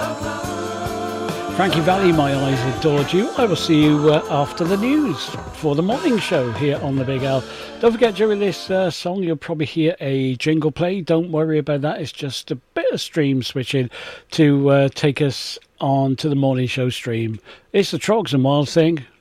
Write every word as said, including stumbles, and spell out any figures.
Frankie Valli, My Eyes Adored You. I will see you uh, after the news for the morning show here on the Big L. Don't forget, during this uh, song, you'll probably hear a jingle play. Don't worry about that. It's just a bit of stream switching to uh, take us on to the morning show stream. It's the Trogs and Wild thing.